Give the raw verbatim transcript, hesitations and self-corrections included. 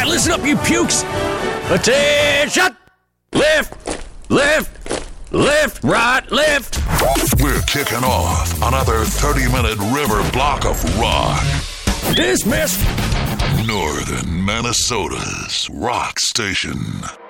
right, listen up, you pukes. Attention! Left, left, left, right, left. We're kicking off another thirty-minute river block of rock. Dismissed. Northern Minnesota's rock station.